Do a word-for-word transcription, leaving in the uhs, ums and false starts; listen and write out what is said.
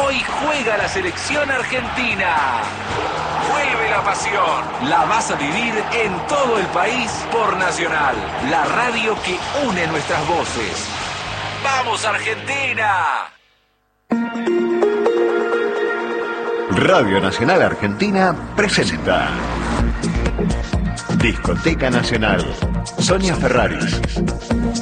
Hoy juega la selección argentina. Vuelve la pasión. La vas a vivir en todo el país por Nacional, la radio que une nuestras voces. ¡Vamos, Argentina! Radio Nacional Argentina presenta Discoteca Nacional. Sonia Ferraris.